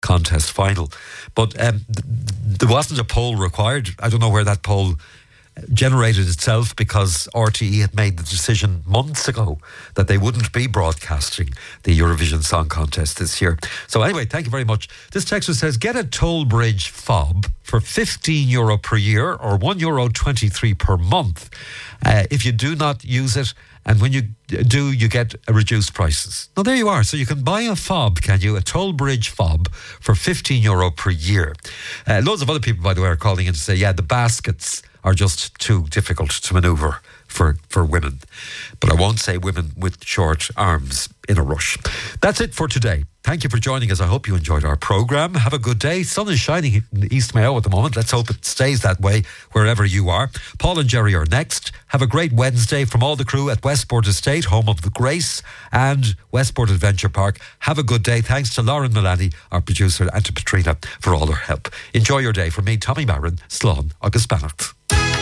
contest final. But there wasn't a poll required. I don't know where that poll generated itself, because RTE had made the decision months ago that they wouldn't be broadcasting the Eurovision Song Contest this year. So anyway, thank you very much. This texter says, get a toll bridge fob for €15 per year or €1.23 per month if you do not use it, and when you do, you get reduced prices. Now there you are. So you can buy a fob, can you? A toll bridge fob for €15 per year. Loads of other people, by the way, are calling in to say, yeah, the baskets are just too difficult to manoeuvre for women. But I won't say women with short arms in a rush. That's it for today. Thank you for joining us. I hope you enjoyed our programme. Have a good day. Sun is shining in East Mayo at the moment. Let's hope it stays that way wherever you are. Paul and Jerry are next. Have a great Wednesday from all the crew at Westport Estate, home of the Grace and Westport Adventure Park. Have a good day. Thanks to Lauren Mullaney, our producer, and to Patrina for all her help. Enjoy your day. From me, Tommy Marin, Slán agus Beannacht.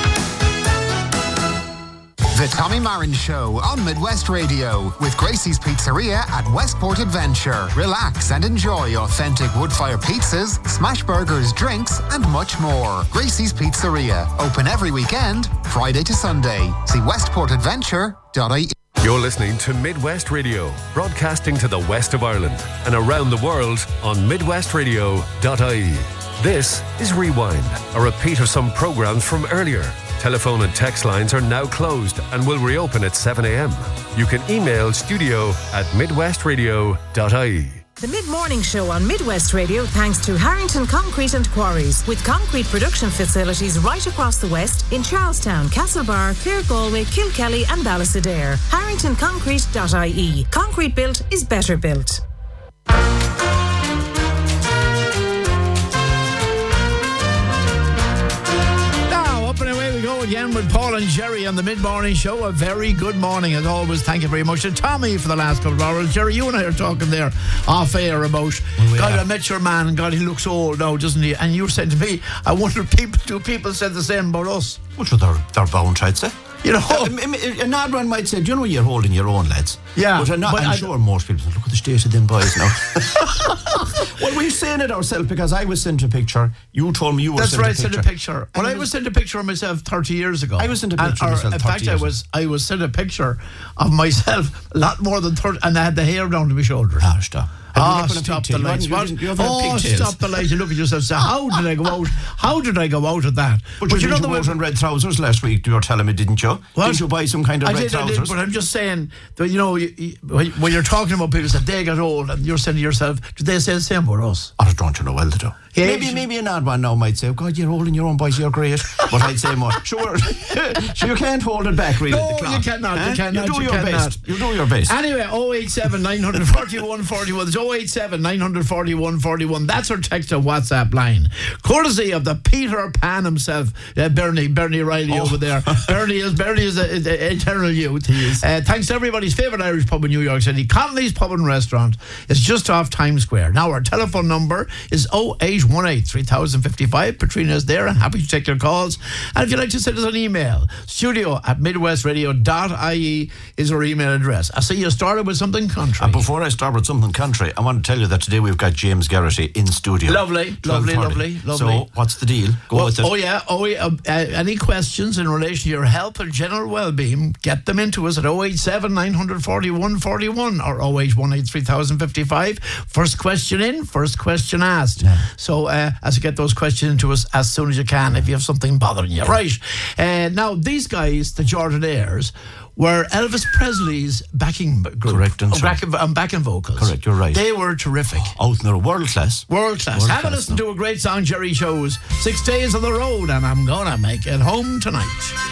The Tommy Marin Show on Midwest Radio with Gracie's Pizzeria at Westport Adventure. Relax and enjoy authentic wood-fire pizzas, smash burgers, drinks and much more. Gracie's Pizzeria, open every weekend, Friday to Sunday. See westportadventure.ie. You're listening to Midwest Radio, broadcasting to the west of Ireland and around the world on midwestradio.ie. This is Rewind, a repeat of some programmes from earlier. Telephone and text lines are now closed and will reopen at 7 a.m. You can email studio@midwestradio.ie. The Mid-Morning Show on Midwest Radio thanks to Harrington Concrete and Quarries, with concrete production facilities right across the west in Charlestown, Castlebar, Clare, Galway, Kilkelly and Ballastadair. HarringtonConcrete.ie. Concrete built is better built. Again with Paul and Jerry on the Mid-Morning Show. A very good morning as always. Thank you very much to Tommy for the last couple of hours. Jerry, you and I are talking there off air about God, I met your man. God, he looks old now, doesn't he? And you said to me, I wonder do people say the same about us? Which they're bound, I'd say. You know, an odd one might say, do you know you're holding your own, lads? Yeah. But I'm sure most people say, look at the state of them boys now. Well, we're saying it ourselves because I was sent a picture. You told me you were sent a picture. That's right, sent a picture. Well, I was sent a picture of myself 30 years ago. I was sent a picture of myself 30 years ago. In fact, I was sent a picture of myself a lot more than 30, and I had the hair down to my shoulders. Ah, stop. Stop the lights. Stop the lights. You look at yourself and say, how did I go out? How did I go out of that? But you know, you were in red trousers last week, you were telling me, didn't you? What? Didn't you buy some kind of red trousers? I did, but I'm just saying that, you know, when you're talking about people that they get old and you're saying to yourself, do they say the same about us? I don't you know well to do. Maybe an odd one now might say, oh God, you're holding your own boys, you're great. But I'd say more, sure you can't hold it back really. No, you cannot. You do your best. You do your best. Anyway, 087 941 41. It's 087 941 41. That's our text and WhatsApp line. Courtesy of the Peter Pan himself, Bernie Riley over there. Bernie is an eternal youth. He is. Thanks to everybody's favourite Irish pub in New York City, Connolly's Pub and Restaurant. It's just off Times Square. Now our telephone number is 0818 3055. Patrina is there and happy to take your calls. And if you'd like to send us an email, studio@midwestradio.ie is our email address. I see you started with something country. And before I start with something country, I want to tell you that today we've got James Garrity in studio. Lovely. So what's the deal? Go with it. Any questions in relation to your health or general well-being, get them into us at 087 941 41 or 081 3055. First question in, first question asked. Yeah. So as you get those questions into us as soon as you can if you have something bothering you. Right. Now, these guys, the Jordanaires, were Elvis Presley's backing group. Correct. And backing vocals. Correct, you're right. They were terrific. Out in the world class. Have a listen to a great song Jerry chose. 6 days on the road and I'm gonna make it home tonight.